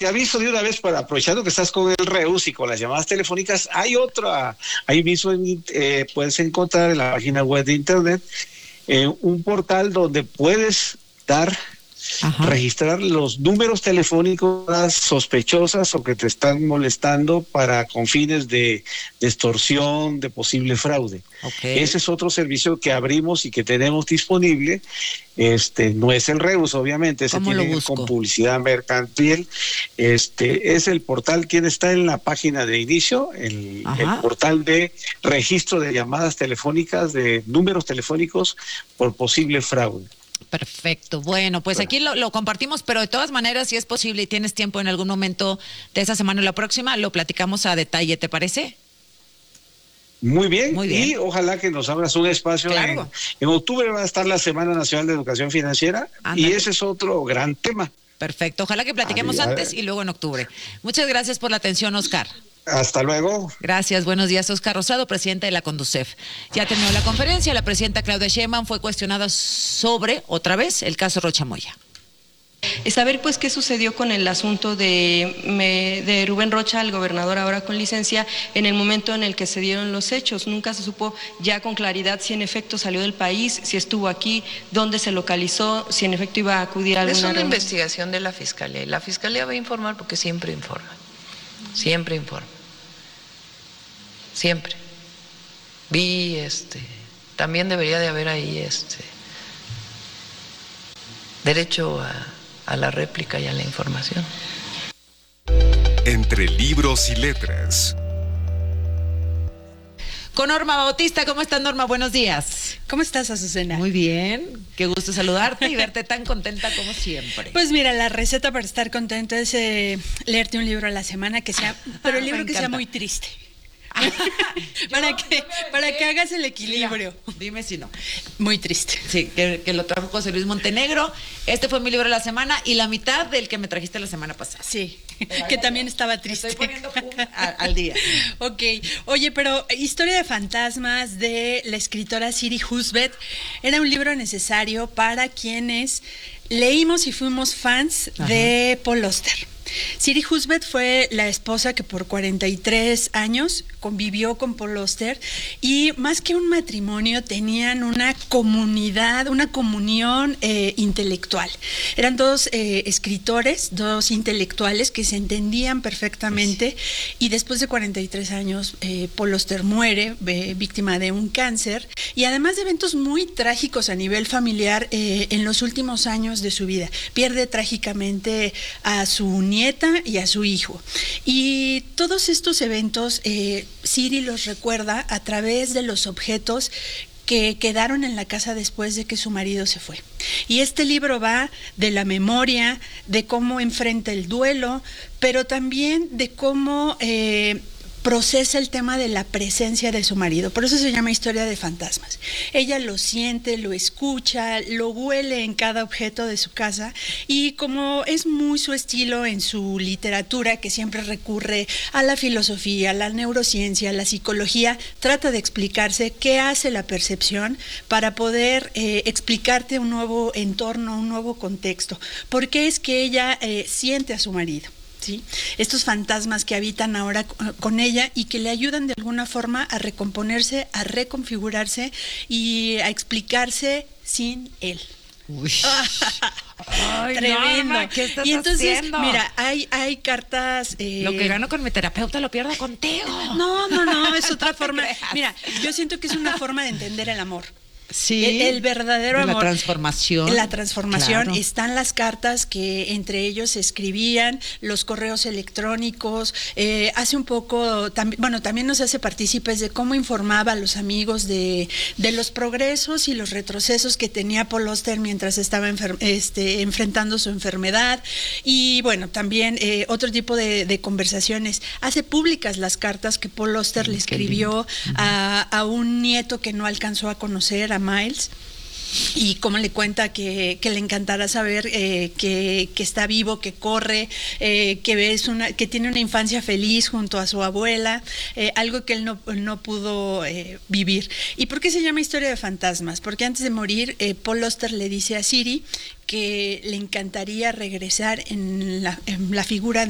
te aviso de una vez, para aprovechando que estás con el Reus y con las llamadas telefónicas, hay otra, ahí mismo puedes encontrar en la página web de internet un portal donde puedes registrar los números telefónicos sospechosas o que te están molestando con fines de extorsión, de posible fraude. Okay. Ese es otro servicio que abrimos y que tenemos disponible. No es el Reus, obviamente, ese tiene con publicidad mercantil. Es el portal, está en la página de inicio, el portal de registro de llamadas telefónicas, de números telefónicos por posible fraude. Perfecto. Bueno, pues aquí lo compartimos, pero de todas maneras, si es posible y tienes tiempo en algún momento de esa semana o la próxima, lo platicamos a detalle, ¿te parece? Muy bien, y ojalá que nos abras un espacio. Claro. En octubre va a estar la Semana Nacional de Educación Financiera. Ándale. Y ese es otro gran tema. Perfecto, ojalá que platiquemos antes y luego en octubre. Muchas gracias por la atención, Oscar. Hasta luego. Gracias, buenos días. Oscar Rosado, presidente de la Conducef. Ya terminó la conferencia, la presidenta Claudia Sheinbaum fue cuestionada sobre, otra vez, el caso Rocha Moya. Saber pues qué sucedió con el asunto de Rubén Rocha, el gobernador ahora con licencia, en el momento en el que se dieron los hechos. Nunca se supo ya con claridad si en efecto salió del país, si estuvo aquí, dónde se localizó, si en efecto iba a acudir a alguna reunión. Es una investigación de la Fiscalía, y la Fiscalía va a informar porque siempre informa. Siempre informa. Siempre. También debería de haber ahí derecho a la réplica y a la información. Entre libros y letras. Con Norma Bautista, ¿cómo estás, Norma? Buenos días. ¿Cómo estás, Azucena? Muy bien, qué gusto saludarte y verte tan contenta como siempre. Pues mira, la receta para estar contento es leerte un libro a la semana pero el libro que sea muy triste. para que hagas el equilibrio. Dime si no. Muy triste. Sí, que lo trajo José Luis Montenegro. Este fue mi libro de la semana y la mitad del que me trajiste la semana pasada. Sí, que también estaba triste. Estoy poniendo al día. Ok, oye, pero Historia de fantasmas de la escritora Siri Husbeth era un libro necesario para quienes leímos y fuimos fans de Paul Auster. Siri Husbeth fue la esposa que por 43 años convivió con Paul Auster y más que un matrimonio tenían una comunidad, una comunión intelectual. Eran dos escritores, dos intelectuales que se entendían perfectamente y después de 43 años Paul Auster muere víctima de un cáncer y además de eventos muy trágicos a nivel familiar en los últimos años de su vida. Pierde trágicamente a su nieta y a su hijo. Y todos estos eventos, Siri los recuerda a través de los objetos que quedaron en la casa después de que su marido se fue. Y este libro va de la memoria, de cómo enfrenta el duelo, pero también de cómo procesa el tema de la presencia de su marido. Por eso se llama Historia de fantasmas. Ella lo siente, lo escucha, lo huele en cada objeto de su casa y como es muy su estilo en su literatura, que siempre recurre a la filosofía, a la neurociencia, a la psicología, trata de explicarse qué hace la percepción para poder explicarte un nuevo entorno, un nuevo contexto. ¿Por qué es que ella siente a su marido? ¿Sí? Estos fantasmas que habitan ahora con ella y que le ayudan de alguna forma a recomponerse, a reconfigurarse y a explicarse sin él. Uy. Ay, tremendo. Norma, ¿qué estás y entonces, haciendo? Mira, hay cartas. Lo que gano con mi terapeuta lo pierdo contigo. No, es otra forma. Mira, yo siento que es una forma de entender el amor. Sí, el verdadero amor. La transformación. La transformación. Claro. Están las cartas que entre ellos se escribían, los correos electrónicos. Hace un poco, también nos hace partícipes de cómo informaba a los amigos de los progresos y los retrocesos que tenía Paul Auster mientras estaba enfrentando su enfermedad. Y bueno, también otro tipo de conversaciones. Hace públicas las cartas que Paul Auster le escribió a un nieto que no alcanzó a conocer, a Miles, y cómo le cuenta que le encantará saber que está vivo, que corre, que tiene una infancia feliz junto a su abuela, algo que él no pudo vivir. ¿Y por qué se llama Historia de fantasmas? Porque antes de morir, Paul Auster le dice a Siri que le encantaría regresar en la figura